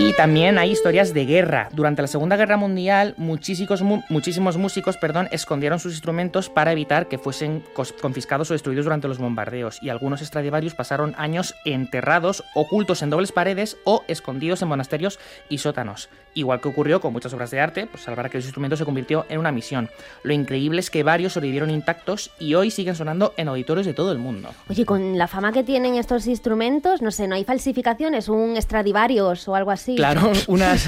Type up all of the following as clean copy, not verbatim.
Y también hay historias de guerra. Durante la Segunda Guerra Mundial, muchísimos músicos escondieron sus instrumentos para evitar que fuesen confiscados o destruidos durante los bombardeos. Y algunos Stradivarius pasaron años enterrados, ocultos en dobles paredes o escondidos en monasterios y sótanos. Igual que ocurrió con muchas obras de arte, pues salvar aquellos instrumentos se convirtió en una misión. Lo increíble es que varios sobrevivieron intactos y hoy siguen sonando en auditorios de todo el mundo. Oye, con la fama que tienen estos instrumentos, no sé, ¿no hay falsificaciones? ¿Un Stradivarius o algo así? Claro, unas...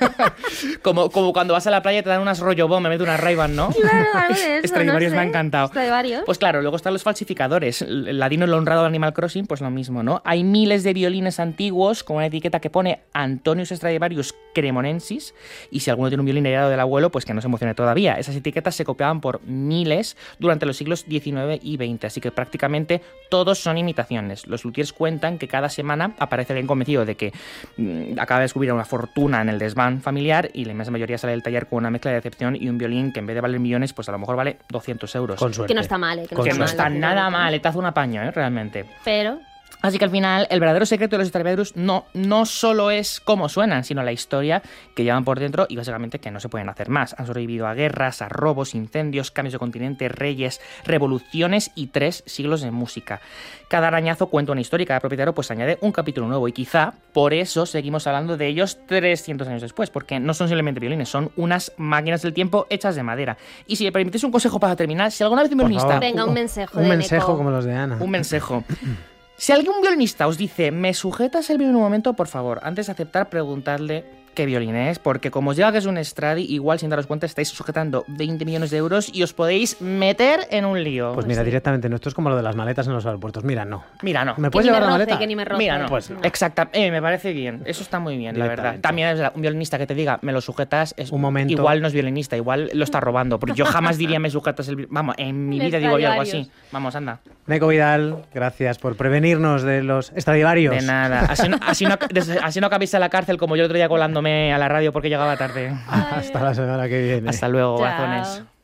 como cuando vas a la playa y te dan unas rollo bomb, me meto unas Ray-Ban, ¿no? Claro, algo de eso, Stradivarius no sé. me ha encantado. Stradivarius. Pues claro, luego están los falsificadores. El ladino en lo honrado de Animal Crossing, pues lo mismo, ¿no? Hay miles de violines antiguos con una etiqueta que pone Antonius Stradivarius Cremonensis, y si alguno tiene un violín heredado del abuelo, pues que no se emocione todavía. Esas etiquetas se copiaban por miles durante los siglos XIX y XX, así que prácticamente todos son imitaciones. Los luthiers cuentan que cada semana aparece alguien convencido de que acaba de descubrir una fortuna en el desván familiar y la inmensa mayoría sale del taller con una mezcla de decepción y un violín que en vez de valer millones, pues a lo mejor vale 200 euros. Con suerte. Que no está mal, Que no está nada mal, te hace un apaño, realmente. Pero... Así que al final, el verdadero secreto de los Stradivarius no solo es cómo suenan, sino la historia que llevan por dentro y básicamente que no se pueden hacer más. Han sobrevivido a guerras, a robos, incendios, cambios de continente, reyes, revoluciones y 3 siglos de música. Cada arañazo cuenta una historia y cada propietario pues añade un capítulo nuevo y quizá por eso seguimos hablando de ellos 300 años después, porque no son simplemente violines, son unas máquinas del tiempo hechas de madera. Y si me permitís un consejo para terminar, si alguna vez un violinista... Venga, un mensaje Un mensaje como los de Ana. Un mensaje. Si algún violinista os dice, ¿me sujetas el violín un momento? Por favor, antes de aceptar, preguntadle qué violín es, porque como os diga que es un Stradi, igual sin daros cuenta estáis sujetando 20 millones de euros y os podéis meter en un lío. Pues mira, directamente, no, esto es como lo de las maletas en los aeropuertos. Mira, no. Mira, no. ¿Me puedes llevar la maleta? Que ni me roce. Mira, no. Pues no. Exacta. Me parece bien. Eso está muy bien, la verdad. También es un violinista que te diga, me lo sujetas, es un momento. Igual no es violinista, igual lo está robando. Porque yo jamás diría, me sujetas el... Vamos, en mi vida digo yo algo así. Vamos, anda. Neco Vidal, gracias por prevenirnos de los Stradivarius. De nada. Así no acabéis a la cárcel como yo el otro día colándome a la radio porque llegaba tarde. Hasta la semana que viene. Hasta luego, Chao. bazones.